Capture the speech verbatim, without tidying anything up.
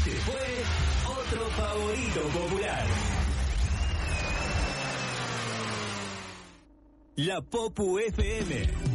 Este fue otro favorito popular. La Popu F M.